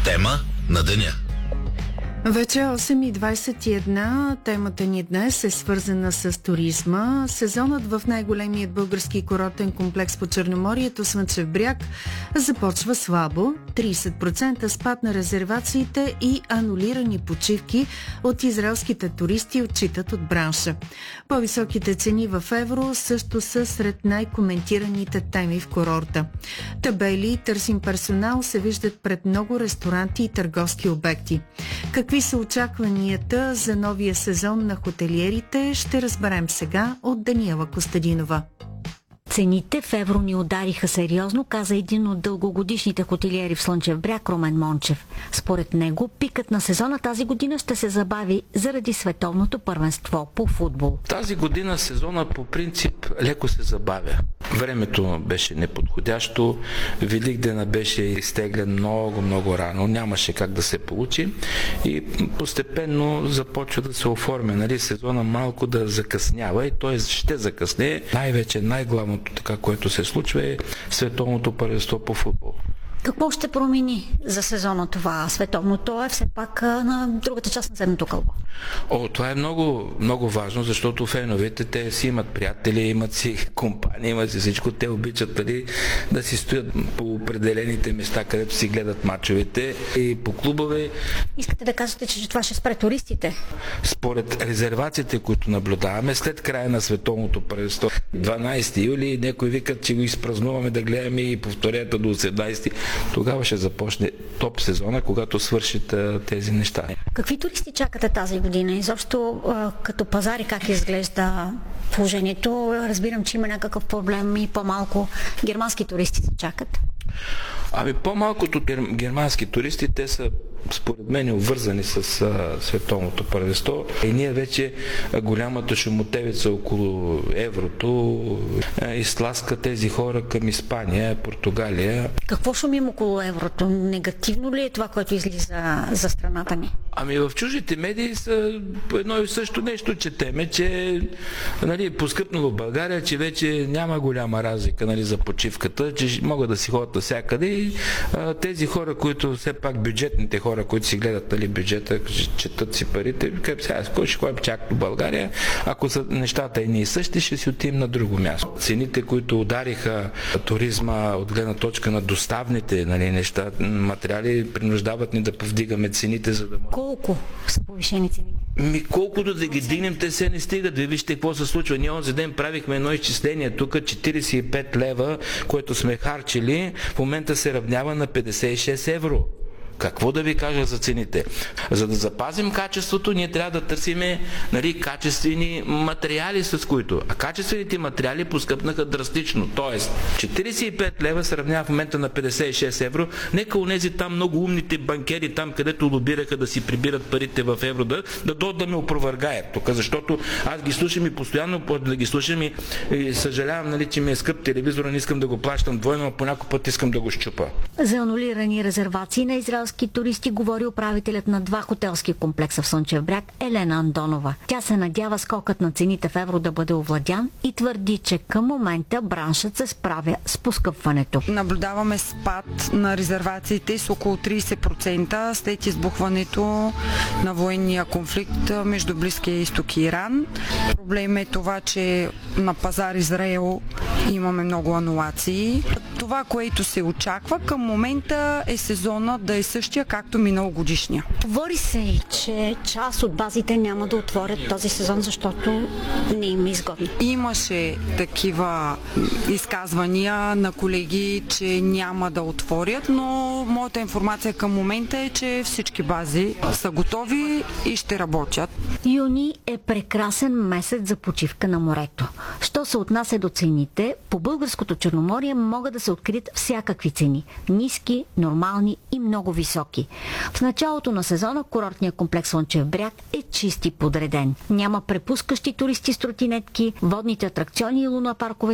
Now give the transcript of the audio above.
Тема на деня. Вече 8:21. Темата ни днес е свързана с туризма. Сезонът в най-големият български курортен комплекс по Черноморието, Слънчев бряг, започва слабо. 30% спад на резервациите и анулирани почивки от израелските туристи отчитат от бранша. По-високите цени в евро също са сред най-коментираните теми в курорта. Табели "Търсим персонал" се виждат пред много ресторанти и търговски обекти. Какви са очакванията за новия сезон на хотелиерите, ще разберем сега от Даниела Костадинова. Цените в евро ни удариха сериозно, каза един от дългогодишните хотелиери в Слънчев бряг, Румен Мончев. Според него, пикът на сезона тази година ще се забави заради световното първенство по футбол. Тази година сезона по принцип леко се забавя. Времето беше неподходящо, Великдена беше изтеглен много рано, нямаше как да се получи и постепенно започва да се оформя, сезона малко да закъснява и той ще закъсне. Най-вече най-главното така, което се случва, е световното първенство по футбол. Какво ще промени за сезона това? Световното е все пак на другата част на земното кълбо. Това е много важно, защото феновете, те си имат приятели, имат си компания, имат си всичко. Те обичат да си стоят по определените места, където си гледат мачовете и по клубове. Искате да кажете, че това ще спре туристите? Според резервациите, които наблюдаваме, след края на световното първенство, 12 юли, някои викат, че го изпразнуваме да гледаме и повторята до 18. Тогава ще започне топ сезона, когато свършат тези неща. Какви туристи чакате тази година? Изобщо като пазари как изглежда положението? Разбирам, че има някакъв проблем и по-малко германски туристи се чакат. По-малкото германски туристи, те са според мен обвързани с световното първенство и ние вече голямата шумотевица около еврото изтласка тези хора към Испания, Португалия. Какво шумим около еврото? Негативно ли е това, което излиза за страната ни? В чуждите медии са едно и също нещо четеме, че поскъпнало в България, че вече няма голяма разлика за почивката, че могат да си ходят навсякъде и тези хора, които все пак бюджетните хора, които си гледат бюджета, четат си парите, казват, сега ще ходим чак до България, ако са нещата едни и същи, ще си отидем на друго място. Цените, които удариха туризма от гледна точка на доставните неща, материали, принуждават ни да повдигаме цените, за да... Колко са повишени цените? Колкото да ги дигнем, те се не стигат. Вие вижте какво се случва. Ние онзи ден правихме едно изчисление тук, 45 лева, което сме харчили, в момента се равнява на 56 евро. Какво да ви кажа за цените? За да запазим качеството, ние трябва да търсиме качествени материали, с които. А качествените материали поскъпнаха драстично. Тоест, 45 лева се равнява в момента на 56 евро. Нека унези там много умните банкери, там където лобираха да си прибират парите в евро, да дойдат да ме опровергаят тук, защото аз ги слушам и постоянно да ги слушам и съжалявам, че ми е скъп телевизора, не искам да го плащам двойно, а по някой път искам да го щупа. За анулирани резервации на израелски туристи говори управителят на 2 хотелски комплекса в Слънчев бряг Елена Андонова. Тя се надява скокът на цените в евро да бъде овладян и твърди, че към момента браншът се справя с поскъпването. Наблюдаваме спад на резервациите с около 30% след избухването на военния конфликт между Близкия изток и Иран. Проблем е това, че на пазар Израел имаме много анулации. Това, което се очаква към момента, е сезона да е същия, както миналогодишния. Говори се и, че част от базите няма да отворят този сезон, защото не им е изгодно. Имаше такива изказвания на колеги, че няма да отворят, но моята информация към момента е, че всички бази са готови и ще работят. Юни е прекрасен месец за почивка на морето. Що се отнася до цените, по българското Черноморие могат да се открият всякакви цени. Ниски, нормални и много високи. В началото на сезона курортният комплекс Слънчев бряг е чист и подреден. Няма препускащи туристи с тротинетки, водните атракциони и лунапарковете